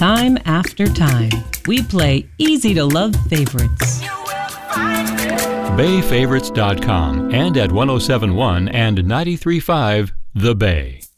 Time after time, we play easy-to-love favorites. BayFavorites.com and at 107.1 and 93.5 The Bay.